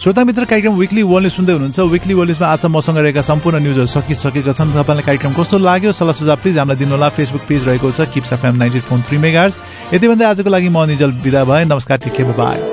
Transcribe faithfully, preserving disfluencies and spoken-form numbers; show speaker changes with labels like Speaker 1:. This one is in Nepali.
Speaker 1: श्रोता मित्र, कार्यक्रम विकली वर्ल्ड न्यूज सुन्दै हुनुहुन्छ। विकली वर्ल्ड न्यूजमा आज मसँग रहेका सम्पूर्ण न्यूजहरू सकिसकेका छन्। तपाईँलाई कार्यक्रम कस्तो लाग्यो सल्लाह सुझाव प्लिज हामीलाई दिनुहोला। फेसबुक पेज रहेको छ kips FM ninety at point three megahertz. यति भन्दै आजको लागि म निजल बिदा भएँ। नमस्कार, टेक केयर, बाइ।